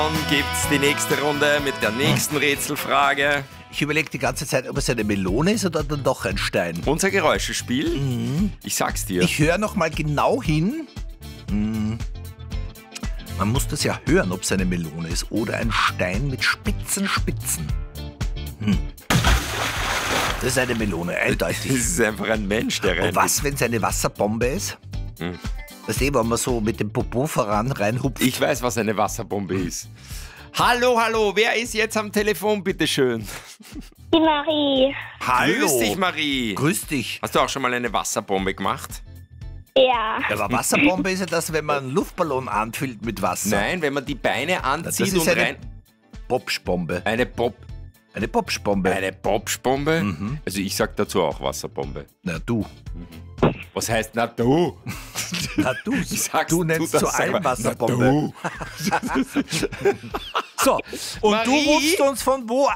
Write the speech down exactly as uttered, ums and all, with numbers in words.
Dann gibt's die nächste Runde mit der nächsten Rätselfrage. Ich überlege die ganze Zeit, ob es eine Melone ist oder dann doch ein Stein. Unser Geräuschespiel? Mhm. Ich sag's dir. Ich höre noch mal genau hin. Mhm. Man muss das ja hören, ob es eine Melone ist oder ein Stein mit spitzen Spitzen. Hm. Das ist eine Melone, eindeutig. Das ist einfach ein Mensch, der rennt. Und was, wenn es eine Wasserbombe ist? Hm. Das ist eh, wenn man so mit dem Popo voran reinhupft. Ich weiß, was eine Wasserbombe ist. Hallo, hallo, wer ist jetzt am Telefon, bitteschön? Die Marie. Hallo. Grüß dich, Marie. Grüß dich. Hast du auch schon mal eine Wasserbombe gemacht? Ja. Ja, aber Wasserbombe ist ja das, wenn man einen Luftballon anfüllt mit Wasser. Nein, wenn man die Beine anzieht das ist und eine rein... Popschbombe. Eine Pop... Eine Popschbombe. Eine Popschbombe? Mhm. Also ich sag dazu auch Wasserbombe. Na du. Was heißt na du? Na du. Ich sag's, du nennst das zu sag allem mal. Wasserbombe. Na du. So, und Marie? du rufst uns von wo